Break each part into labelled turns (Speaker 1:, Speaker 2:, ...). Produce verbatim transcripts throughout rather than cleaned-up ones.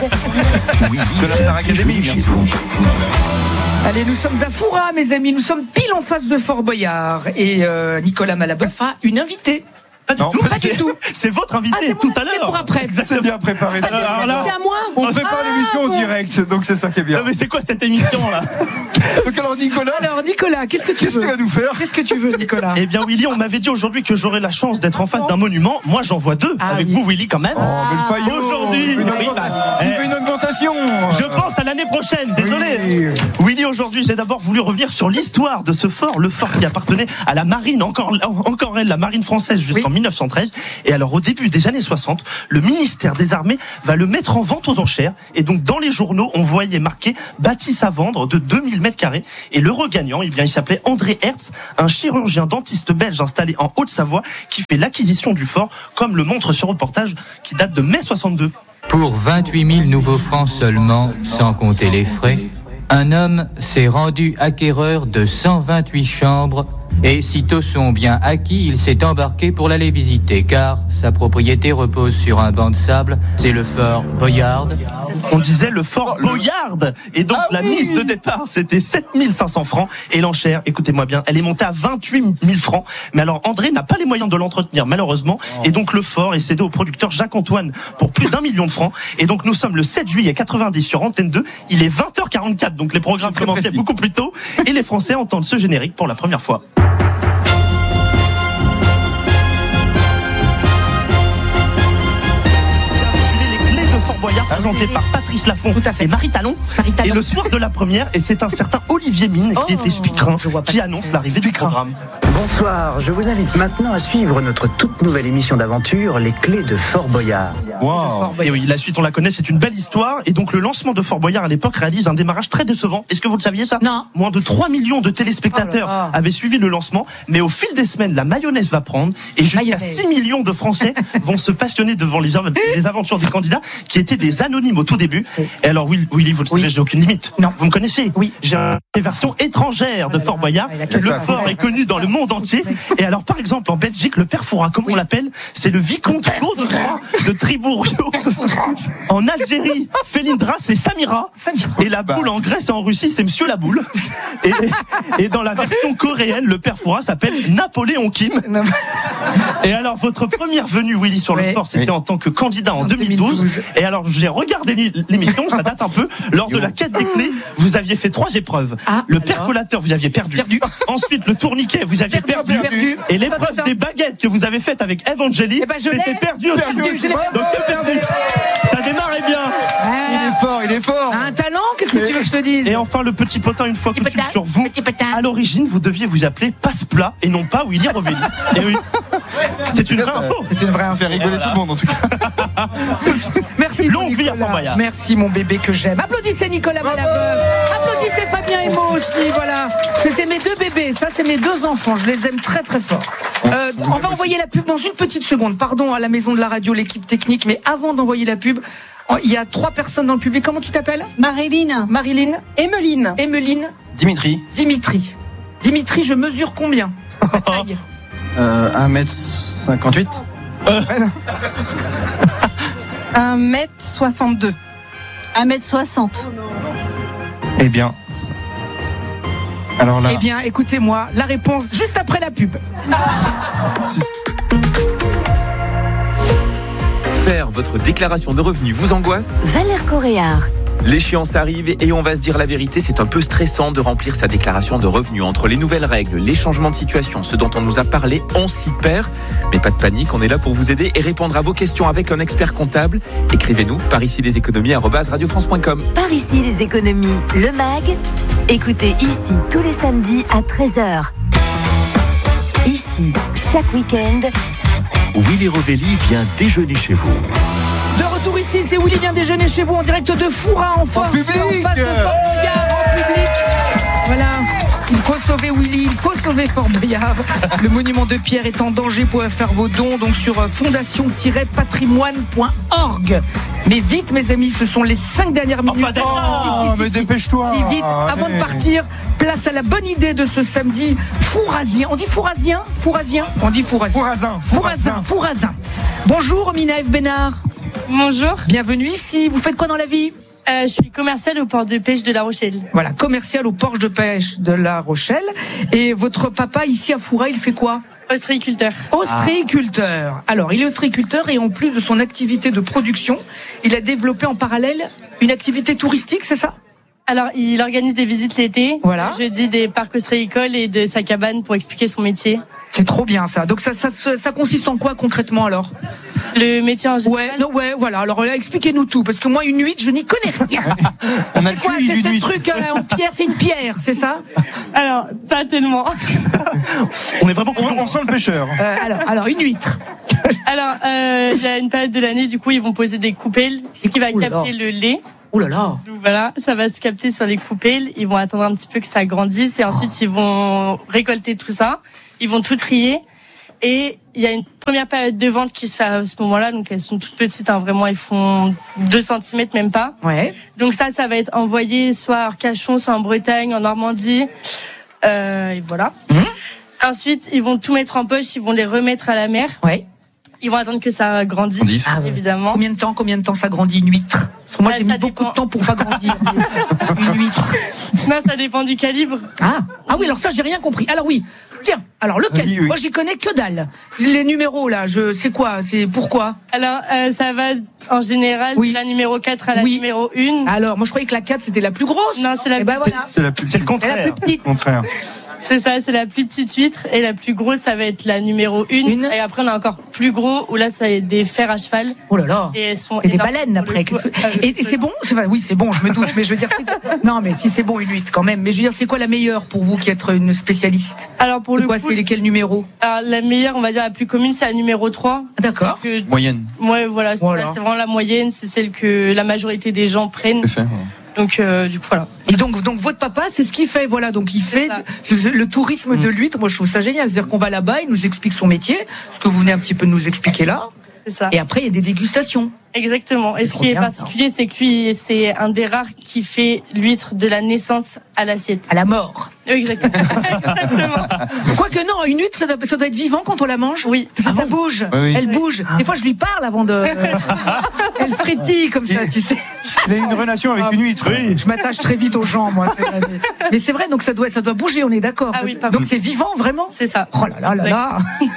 Speaker 1: De la Star Academy, bien sûr.
Speaker 2: Allez, nous sommes à Foura, mes amis. Nous sommes pile en face de Fort Boyard. Et euh, Nicolas Malaboeuf a une invitée.
Speaker 3: Pas du
Speaker 1: Non,
Speaker 3: tout.
Speaker 2: Pas du tout.
Speaker 3: C'est votre invité
Speaker 2: Ah, c'est
Speaker 3: tout
Speaker 2: mon
Speaker 3: à
Speaker 2: invité
Speaker 3: l'heure.
Speaker 2: pour après.
Speaker 1: C'est bien préparé.
Speaker 2: Ah, c'est
Speaker 1: Alors
Speaker 2: mon
Speaker 1: là,
Speaker 2: invité à moi.
Speaker 1: on fait pas
Speaker 2: Ah,
Speaker 1: l'émission en
Speaker 2: bon.
Speaker 1: direct, donc c'est ça qui est bien.
Speaker 3: Non, mais c'est quoi cette émission là?
Speaker 1: Donc alors Nicolas,
Speaker 2: Alors, Nicolas, qu'est-ce que tu
Speaker 1: qu'est-ce qu'il
Speaker 2: veux
Speaker 1: va nous faire?
Speaker 2: Qu'est-ce que tu veux, Nicolas?
Speaker 3: Eh bien, Willy, on m'avait dit aujourd'hui que j'aurais la chance d'être en face d'un monument. Moi, j'en vois deux.
Speaker 2: Ah
Speaker 3: avec
Speaker 2: oui.
Speaker 3: vous, Willy, quand même.
Speaker 1: Oh, mais le faillot.
Speaker 3: Aujourd'hui,
Speaker 1: il veut une,
Speaker 3: oui,
Speaker 1: augment-
Speaker 3: bah,
Speaker 1: il
Speaker 3: eh,
Speaker 1: veut une augmentation.
Speaker 3: Je pense à l'année prochaine, désolé.
Speaker 1: Oui.
Speaker 3: Willy, aujourd'hui, j'ai d'abord voulu revenir sur l'histoire de ce fort, le fort qui appartenait à la marine, encore, encore elle, la marine française, jusqu'en
Speaker 2: Oui.
Speaker 3: mille neuf cent treize. Et alors, au début des années soixante, le ministère des Armées va le mettre en vente aux enchères. Et donc, dans les journaux, on voyait marqué bâtisse à vendre de deux mille mètres carrés. Et le regagnant, eh bien, il s'appelait André Hertz, un chirurgien dentiste belge installé en Haute-Savoie, qui fait l'acquisition du fort, comme le montre ce reportage qui date de mai soixante-deux.
Speaker 4: Pour vingt-huit mille nouveaux francs seulement, sans compter les frais, un homme s'est rendu acquéreur de cent vingt-huit chambres et sitôt son bien acquis, il s'est embarqué pour l'aller visiter car sa propriété repose sur un banc de sable, c'est le fort Boyard.
Speaker 3: On disait le fort Boyard. Et donc,
Speaker 1: Ah
Speaker 3: la
Speaker 1: oui.
Speaker 3: mise de départ, c'était sept mille cinq cents francs. Et l'enchère, écoutez-moi bien, elle est montée à vingt-huit mille francs. Mais alors, André n'a pas les moyens de l'entretenir, malheureusement. Et donc, le fort est cédé au producteur Jacques-Antoine pour plus d'un million de francs. Et donc, nous sommes le sept juillet quatre-vingt-dix sur Antenne deux. Il est vingt heures quarante-quatre. Donc, les programmes
Speaker 1: C'est très
Speaker 3: commençaient
Speaker 1: précis.
Speaker 3: beaucoup plus tôt. Et les Français entendent ce générique pour la première fois. Les clés de Fort Boyard, présentées par Patrice Laffont
Speaker 2: Tout à fait.
Speaker 3: et Marie Talon.
Speaker 2: Marie Talon.
Speaker 3: Et le soir de la première, et c'est un certain Olivier Mine qui
Speaker 2: Oh,
Speaker 3: était speaker,
Speaker 2: je vois pas
Speaker 3: qui
Speaker 2: qui
Speaker 3: annonce
Speaker 2: c'est.
Speaker 3: l'arrivée du programme.
Speaker 5: Bonsoir, je vous invite maintenant à suivre notre toute nouvelle émission d'aventure, Les Clés de Fort Boyard.
Speaker 2: Fort
Speaker 3: Et oui, la suite on la connaît, c'est une belle histoire. Et donc le lancement de Fort Boyard à l'époque réalise un démarrage très décevant. Est-ce que vous le saviez ça?
Speaker 2: Non.
Speaker 3: Moins de trois millions de téléspectateurs
Speaker 2: Oh là là.
Speaker 3: avaient suivi le lancement. Mais au fil des semaines, la mayonnaise va prendre. Et jusqu'à
Speaker 2: Mayonnaise.
Speaker 3: six millions de Français vont se passionner devant les, av- les aventures des candidats qui étaient des anonymes au tout début. Et alors Will- Willy, vous le savez,
Speaker 2: Oui.
Speaker 3: j'ai aucune limite.
Speaker 2: Non.
Speaker 3: Vous me connaissez?
Speaker 2: Oui.
Speaker 3: J'ai une version étrangère de
Speaker 2: Oh là
Speaker 3: Fort
Speaker 2: là.
Speaker 3: Boyard.
Speaker 2: Ah, il a
Speaker 3: Le
Speaker 2: cassé
Speaker 1: ça.
Speaker 3: fort est connu dans le monde entier. Et alors par exemple en Belgique, le père Fouras, comment
Speaker 2: Oui.
Speaker 3: on l'appelle? C'est le vicomte Godefroy de Tribourg-Rio. En Algérie, Felindra, c'est Samira. Et la boule en Grèce et en Russie, c'est Monsieur la boule. Et, et dans la version coréenne, le père Fouras s'appelle Napoléon Kim.
Speaker 2: Non,
Speaker 3: Et alors, votre première venue, Willy, sur le
Speaker 2: Ouais.
Speaker 3: fort, c'était
Speaker 1: Oui.
Speaker 3: en tant que candidat en
Speaker 2: En
Speaker 3: deux mille douze.
Speaker 2: deux mille douze.
Speaker 3: Et alors, j'ai regardé l'é- l'émission, ça date un peu. Lors de la quête des clés, vous aviez fait trois épreuves.
Speaker 2: Ah,
Speaker 3: le
Speaker 2: alors
Speaker 3: percolateur, vous aviez perdu.
Speaker 2: Perdu.
Speaker 3: Ensuite, le tourniquet, vous aviez
Speaker 2: Perdu,
Speaker 3: perdu.
Speaker 2: perdu.
Speaker 3: Et
Speaker 2: Attends,
Speaker 3: l'épreuve
Speaker 2: attends.
Speaker 3: des baguettes que vous avez faite avec Evangélie,
Speaker 2: Eh ben, je
Speaker 3: c'était
Speaker 2: l'ai.
Speaker 3: perdu aussi.
Speaker 1: Perdu aussi.
Speaker 3: Donc, c'est perdu. Ça démarrait bien.
Speaker 1: Il est fort, il est fort.
Speaker 2: Un talent, qu'est-ce que tu veux que je te dise?
Speaker 3: Et enfin, le petit potin, une fois
Speaker 2: Petit
Speaker 3: coutume
Speaker 2: potin,
Speaker 3: sur vous.
Speaker 2: petit potin.
Speaker 3: À l'origine, vous deviez vous appeler Passe-Plat et non pas Willy Rovelli. Et oui. C'est une vraie
Speaker 1: Ça-
Speaker 3: info.
Speaker 2: C'est une vraie
Speaker 1: Ça fait
Speaker 2: info.
Speaker 1: rigoler tout le monde en tout cas.
Speaker 2: Merci, mon
Speaker 3: Longue vie à
Speaker 2: Nicolas.
Speaker 3: Fort Boyard.
Speaker 2: Merci, mon bébé que j'aime. Applaudissez Nicolas Malaboeuf. Applaudissez Fabien et moi aussi. Voilà. C'est c'est mes deux bébés. Ça, c'est mes deux enfants. Je les aime très, très fort. Euh, on va envoyer la pub dans une petite seconde. Pardon à la maison de la radio, l'équipe technique. Mais avant d'envoyer la pub, il y a trois personnes dans le public. Comment tu t'appelles?
Speaker 6: Marilyn.
Speaker 2: Marilyn,
Speaker 6: Emeline.
Speaker 2: Emeline,
Speaker 1: Dimitri,
Speaker 2: Dimitri. Dimitri, je mesure combien? Ta taille.
Speaker 1: euh, un mètre cinquante-huit.
Speaker 6: un mètre soixante-deux.
Speaker 7: un mètre soixante.
Speaker 1: Eh bien. Alors là,
Speaker 2: Eh bien, écoutez-moi, la réponse juste après la pub.
Speaker 8: Faire votre déclaration de revenus vous angoisse?
Speaker 7: Valère Coréard.
Speaker 8: L'échéance arrive et on va se dire la vérité, c'est un peu stressant de remplir sa déclaration de revenus. Entre les nouvelles règles, les changements de situation, ce dont on nous a parlé, on s'y perd. Mais pas de panique, on est là pour vous aider et répondre à vos questions avec un expert comptable. Écrivez-nous par ici les économies arobase radio france point com.
Speaker 7: Par ici les économies, le mag. Écoutez ici tous les samedis à treize heures. Ici, chaque week-end.
Speaker 9: Willy Rovelli vient déjeuner chez vous.
Speaker 2: De retour ici, c'est Willy vient déjeuner chez vous en direct de Foura en face,
Speaker 1: public.
Speaker 2: en face de Fort Boyard en public. Voilà, il faut sauver Willy, il faut sauver Fort Boyard. Le monument de pierre est en danger, vous pouvez faire vos dons donc sur fondation tiret patrimoine point org. Mais vite mes amis, ce sont les cinq dernières minutes.
Speaker 3: pas déjà.
Speaker 1: Oh, mais dépêche-toi.
Speaker 2: Si vite, avant de
Speaker 1: Allez.
Speaker 2: partir, place à la bonne idée de ce samedi fourrasien. On dit fourrasien Fourrasien On dit fourrasien.
Speaker 1: Fourrazin,
Speaker 2: Fourrazin, Fourrazin. Bonjour Mina F. Bénard.
Speaker 10: Bonjour.
Speaker 2: Bienvenue ici. Vous faites quoi dans la vie ?
Speaker 10: Euh, je suis commerciale au port de pêche de La Rochelle.
Speaker 2: Voilà, commercial au port de pêche de La Rochelle. Et votre papa ici à Foura, il fait quoi ?
Speaker 10: Ostréiculteur.
Speaker 2: Ostréiculteur. Alors, il est ostréiculteur et en plus de son activité de production, il a développé en parallèle une activité touristique, c'est ça ?
Speaker 10: Alors, il organise des visites l'été.
Speaker 2: Voilà.
Speaker 10: Le jeudi des parcs ostréicoles et de sa cabane pour expliquer son métier.
Speaker 2: C'est trop bien ça. Donc ça, ça, ça consiste en quoi concrètement alors ?
Speaker 10: Le métier en général.
Speaker 2: Ouais, non, ouais, voilà. Alors là, expliquez-nous tout, parce que moi, une huître, je n'y connais rien.
Speaker 1: On a
Speaker 2: C'est quoi ? C'est ce truc euh, en pierre, c'est une pierre, c'est ça ?
Speaker 10: Alors, pas tellement.
Speaker 3: On est vraiment.
Speaker 1: On, on sent le pêcheur.
Speaker 2: Euh, alors, alors, une huître.
Speaker 10: Alors, euh, il y a une période de l'année, du coup, ils vont poser des coupelles, ce qui va
Speaker 2: Oh là là.
Speaker 10: capter le lait.
Speaker 2: Oh là là.
Speaker 10: Donc voilà, ça va se capter sur les coupelles. Ils vont attendre un petit peu que ça grandisse et ensuite ils vont récolter tout ça. Ils vont tout trier. Et il y a une première période de vente qui se fait à ce moment-là. Donc elles sont toutes petites, hein, vraiment, ils font deux centimètres, même pas.
Speaker 2: Ouais.
Speaker 10: Donc ça, ça va être envoyé soit à Arcachon, soit en Bretagne, en Normandie. Euh, et voilà.
Speaker 2: Mmh.
Speaker 10: Ensuite, ils vont tout mettre en poche, ils vont les remettre à la mer.
Speaker 2: Ouais.
Speaker 10: Ils vont attendre que ça grandisse,
Speaker 2: Ah ouais.
Speaker 10: évidemment.
Speaker 2: Combien de temps, combien de temps ça grandit une huître ? Parce que moi,
Speaker 10: Bah,
Speaker 2: j'ai
Speaker 10: ça
Speaker 2: mis beaucoup
Speaker 10: dépend.
Speaker 2: de temps pour pas grandir une huître.
Speaker 10: Non, ça dépend du calibre.
Speaker 2: Ah, ah oui, alors ça, j'ai rien compris. Alors oui, tiens, alors le calibre,
Speaker 1: Oui, oui.
Speaker 2: moi j'y connais que dalle. Les numéros là, je c'est quoi ? C'est pourquoi ?
Speaker 10: Alors, euh, ça va en général
Speaker 2: Oui.
Speaker 10: de la numéro quatre à la
Speaker 2: Oui.
Speaker 10: numéro un.
Speaker 2: Alors, moi je croyais que la quatre c'était la plus grosse.
Speaker 10: Non, c'est la
Speaker 2: Eh ben
Speaker 10: plus
Speaker 2: voilà.
Speaker 1: C'est la plus
Speaker 3: C'est le
Speaker 2: Et
Speaker 3: contraire.
Speaker 2: la plus petite.
Speaker 1: contraire.
Speaker 10: C'est ça, c'est la plus petite huître. Et la plus grosse, ça va être la numéro un.
Speaker 2: Une.
Speaker 10: Et après, on a encore plus gros, où là, ça va être des fers à cheval.
Speaker 2: Oh là là.
Speaker 10: Et elles sont
Speaker 2: Et des
Speaker 10: énormes
Speaker 2: baleines
Speaker 10: pour
Speaker 2: après.
Speaker 10: le coup.
Speaker 2: Qu'est-ce que-
Speaker 10: Ah,
Speaker 2: Et, et c'est bon c'est pas- Oui, c'est bon, je me doute. Mais je veux dire, c'est... non, mais si c'est bon une huître quand même. Mais je veux dire, c'est quoi la meilleure pour vous qui êtes une spécialiste ?
Speaker 10: Alors, pour
Speaker 2: C'est
Speaker 10: le
Speaker 2: quoi ?
Speaker 10: coup,
Speaker 2: C'est lesquels numéros ?
Speaker 10: alors, la meilleure, on va dire, la plus commune, c'est la numéro trois.
Speaker 2: D'accord.
Speaker 10: Que,
Speaker 1: Moyenne.
Speaker 10: ouais, voilà, c'est,
Speaker 2: Voilà.
Speaker 10: ça, c'est vraiment la moyenne. C'est celle que la majorité des gens prennent.
Speaker 1: Fait.
Speaker 10: Donc, euh, du coup, voilà.
Speaker 2: Et donc, donc votre papa, c'est ce qu'il fait, voilà. Donc il fait
Speaker 10: C'est
Speaker 2: le, le tourisme de l'huître. Moi, je trouve ça génial. C'est-à-dire qu'on va là-bas, il nous explique son métier, ce que vous venez un petit peu nous expliquer là.
Speaker 10: C'est ça.
Speaker 2: Et après, il y a des dégustations.
Speaker 10: Exactement. Et
Speaker 2: C'est
Speaker 10: ce
Speaker 2: trop
Speaker 10: qui est
Speaker 2: bien,
Speaker 10: particulier, c'est que lui, c'est un des rares qui fait l'huître de la naissance à l'assiette.
Speaker 2: À la mort.
Speaker 10: Oui, exactement. Exactement.
Speaker 2: Quoique non, une huître, ça doit, ça doit être vivant quand on la mange.
Speaker 10: Oui.
Speaker 2: Parce que ça bouge.
Speaker 1: Oui, oui.
Speaker 2: Elle bouge. Des fois, je lui parle avant de. Elle frétille comme ça, tu sais.
Speaker 1: Il a une relation avec
Speaker 2: Ah,
Speaker 1: une huître.
Speaker 2: Je m'attache très vite aux gens, moi. Mais c'est vrai, donc ça doit, ça doit bouger, on est d'accord.
Speaker 10: Ah oui, pas
Speaker 2: donc
Speaker 10: mal.
Speaker 2: c'est vivant, vraiment.
Speaker 10: C'est ça.
Speaker 2: Oh là là là là.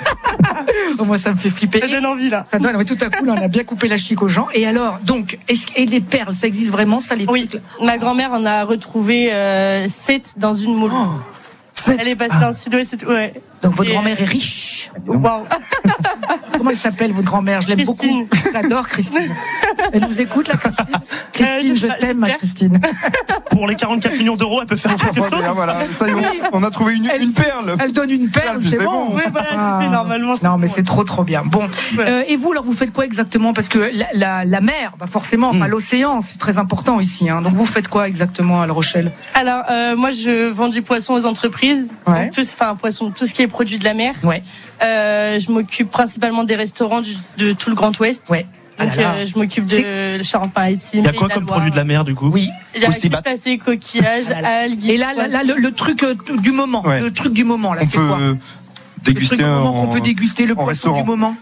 Speaker 2: Oh, moi, ça me fait flipper.
Speaker 10: Ça donne envie, là.
Speaker 2: Ça donne, mais tout à coup, là, on a bien coupé la chic aux gens. Et alors, donc, est-ce, et les perles, ça existe vraiment, ça, les
Speaker 10: Oui.
Speaker 2: trucs, là
Speaker 10: Ma grand-mère en a retrouvé euh, sept dans une moule.
Speaker 2: sept
Speaker 10: Elle est passée dans le sud-ouest. et tout, Ouais.
Speaker 2: Donc, votre
Speaker 10: Et,
Speaker 2: grand-mère est riche.
Speaker 10: Waouh.
Speaker 2: Comment elle s'appelle, votre grand-mère? Je l'aime
Speaker 10: Christine.
Speaker 2: beaucoup. Je l'adore, Christine. Elle nous écoute, la Christine. Christine,
Speaker 10: Euh,
Speaker 2: je
Speaker 10: j'espère-
Speaker 2: t'aime, ma
Speaker 10: j'espère.
Speaker 2: Christine.
Speaker 3: Pour les quarante-quatre millions d'euros, elle peut faire quelque chose.
Speaker 1: Voilà, ça y est,
Speaker 2: Oui.
Speaker 1: on a trouvé une,
Speaker 2: Elle-
Speaker 1: une perle.
Speaker 2: Elle donne une perle,
Speaker 1: C'est
Speaker 2: c'est
Speaker 1: bon.
Speaker 2: bon.
Speaker 10: Oui, voilà, c'est fait, normalement, c'est
Speaker 2: Non, mais
Speaker 10: bon.
Speaker 2: c'est trop, trop bien. Bon.
Speaker 10: Ouais.
Speaker 2: Euh, et vous, alors, vous faites quoi exactement? Parce que la, la, la mer, bah forcément, enfin, l'océan, c'est très important ici, hein. Donc, vous faites quoi exactement à La Rochelle?
Speaker 10: Alors, euh, moi, je vends du poisson aux entreprises.
Speaker 2: Ouais.
Speaker 10: Donc, tout, enfin, poisson, tout ce qui est produit de la mer.
Speaker 2: Ouais.
Speaker 10: Euh, je m'occupe principalement des restaurants du, de tout le Grand Ouest.
Speaker 2: Ouais. Ah
Speaker 10: Donc,
Speaker 2: là là.
Speaker 10: euh, je m'occupe de Charente-Maritime.
Speaker 3: Il y a
Speaker 10: Pays
Speaker 3: quoi
Speaker 10: de la
Speaker 3: comme
Speaker 10: Loire.
Speaker 3: produit de la mer, du coup?
Speaker 2: Oui.
Speaker 10: Il y a
Speaker 1: Aussi
Speaker 10: crustacés, coquillages,
Speaker 2: Ah là là.
Speaker 10: algues.
Speaker 2: Et là, là, là, le, le truc euh, du moment.
Speaker 1: Ouais.
Speaker 2: Le truc du moment, là,
Speaker 1: On
Speaker 2: c'est quoi?
Speaker 1: peut euh,
Speaker 2: Le
Speaker 1: déguster
Speaker 2: truc du moment
Speaker 1: en-
Speaker 2: qu'on peut déguster, le
Speaker 1: en
Speaker 2: poisson
Speaker 1: restaurant.
Speaker 2: du moment.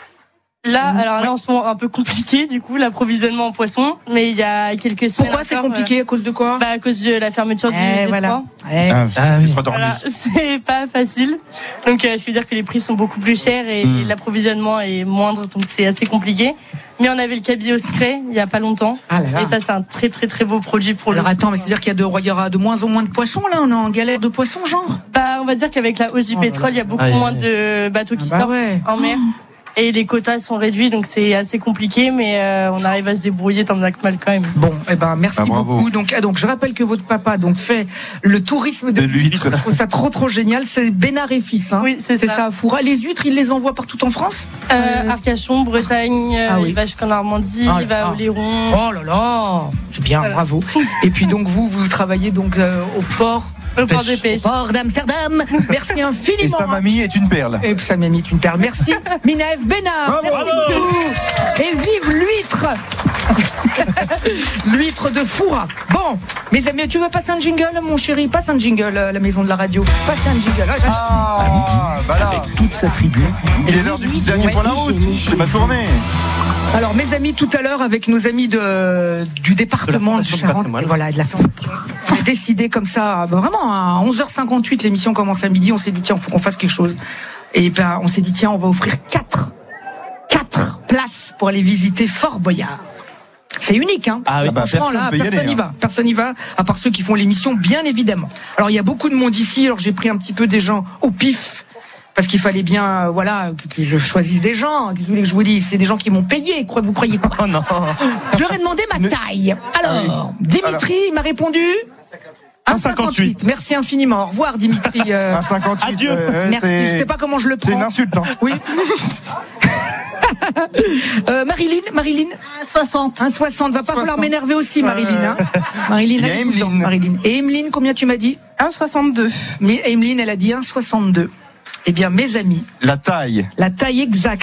Speaker 10: Là, alors là, en ce moment, un peu compliqué, du coup, l'approvisionnement en poisson. Mais il y a quelques semaines.
Speaker 2: Pourquoi c'est
Speaker 10: encore,
Speaker 2: compliqué? À cause de quoi?
Speaker 10: euh, bah, à cause de la fermeture du
Speaker 2: Eh,
Speaker 10: détroit.
Speaker 2: voilà. Eh.
Speaker 1: Ah,
Speaker 3: Ah oui.
Speaker 1: détroit
Speaker 10: Voilà,
Speaker 1: d'Ormuz.
Speaker 10: c'est pas facile. Donc, euh, ce qui veut dire que les prix sont beaucoup plus chers et
Speaker 1: Hmm.
Speaker 10: l'approvisionnement est moindre, donc c'est assez compliqué. Mais on avait le cabillaud secret il y a pas longtemps.
Speaker 2: Ah là là.
Speaker 10: Et ça, c'est un très très très beau produit pour
Speaker 2: Alors
Speaker 10: le.
Speaker 2: attends, mais c'est-à-dire qu'il y a de, il y aura de moins en moins de poissons, là? On est en galère de poissons, genre?
Speaker 10: Bah, on va dire qu'avec la hausse du
Speaker 2: Oh là
Speaker 10: pétrole,
Speaker 2: là.
Speaker 10: il y a beaucoup
Speaker 3: Aïe,
Speaker 10: moins
Speaker 3: aïe.
Speaker 10: de bateaux qui
Speaker 2: Ah bah
Speaker 10: sortent
Speaker 2: ouais.
Speaker 10: en mer. Et les quotas sont réduits, donc c'est assez compliqué, mais euh, on arrive à se débrouiller tant bien que mal quand même.
Speaker 2: Bon, eh ben merci
Speaker 1: Ah, bravo.
Speaker 2: beaucoup. Donc, ah, donc je rappelle que votre papa donc fait le tourisme de,
Speaker 1: De l'huître.
Speaker 2: Je trouve ça trop trop génial. C'est Bénard et Fils. Hein.
Speaker 10: Oui, c'est
Speaker 2: C'est
Speaker 10: ça.
Speaker 2: ça à Foura. Les huîtres, ils les envoient partout en France.
Speaker 10: Euh,
Speaker 2: Euh,
Speaker 10: Arcachon, Bretagne, euh,
Speaker 2: Ah oui.
Speaker 10: il va jusqu'en Normandie,
Speaker 2: Ah là
Speaker 10: il va
Speaker 2: là.
Speaker 10: au Léron.
Speaker 2: Oh là là, c'est bien, bravo. Et puis donc vous, vous travaillez donc euh, au port,
Speaker 10: Au port de pêche.
Speaker 2: au port d'Amsterdam. Merci
Speaker 1: Et
Speaker 2: infiniment.
Speaker 1: sa mamie est une perle.
Speaker 2: Et puis ça m'a mis une perle. Merci Minaef Bénard.
Speaker 1: Bravo.
Speaker 2: Merci beaucoup. Et vive l'huître. L'huître de Foura. Bon, mes amis, tu veux passer un jingle, mon chéri? Passe un jingle à la maison de la radio. Passe un jingle. Ah, j'attends.
Speaker 1: Ah, voilà.
Speaker 9: Avec toute sa tribu,
Speaker 1: Il est l'heure du petit dernier pour la route. C'est ma tournée.
Speaker 2: Alors, mes amis, tout à l'heure, avec nos amis de, du département de,
Speaker 3: de
Speaker 2: Charente, et voilà, de la fondation, on a décidé comme ça, bah, vraiment, à onze heures cinquante-huit, l'émission commence à midi, on s'est dit, tiens, il faut qu'on fasse quelque chose. Et ben, on s'est dit, tiens, on va offrir quatre, quatre places pour aller visiter Fort Boyard. C'est unique, hein.
Speaker 3: Ah oui,
Speaker 1: bah,
Speaker 2: franchement,
Speaker 1: personne
Speaker 2: là,
Speaker 1: peut y
Speaker 2: personne
Speaker 1: aller,
Speaker 2: n'y
Speaker 1: hein.
Speaker 2: va. Personne n'y va, à part ceux qui font l'émission, bien évidemment. Alors, il y a beaucoup de monde ici, alors j'ai pris un petit peu des gens au pif. Parce qu'il fallait bien, euh, voilà, que, que je choisisse des gens. Qu'est-ce que vous voulez que je vous dise? C'est des gens qui m'ont payé. Quoi, vous croyez quoi?
Speaker 3: Oh non.
Speaker 2: Je leur ai demandé ma taille. Alors, Dimitri, il m'a répondu
Speaker 3: un cinquante-huit.
Speaker 2: Merci infiniment. Au revoir, Dimitri. Euh,
Speaker 1: Un cinquante-huit.
Speaker 3: Adieu.
Speaker 1: euh,
Speaker 2: merci.
Speaker 1: c'est-
Speaker 2: Je sais pas comment je le prends.
Speaker 1: C'est une insulte, hein.
Speaker 2: Oui. euh, Marilyn, Marilyn.
Speaker 6: soixante.
Speaker 2: Un soixante. Va pas falloir
Speaker 1: soixante.
Speaker 2: m'énerver aussi, Marilyn. Hein. Marilyn,
Speaker 1: Il y a
Speaker 2: allez, vous en,
Speaker 1: Emeline.
Speaker 2: Marilyn. Et Emeline, combien tu m'as dit?
Speaker 6: un soixante-deux.
Speaker 2: Mais Emeline, elle a dit un soixante-deux. Eh bien, mes amis,
Speaker 1: La taille.
Speaker 2: la taille exacte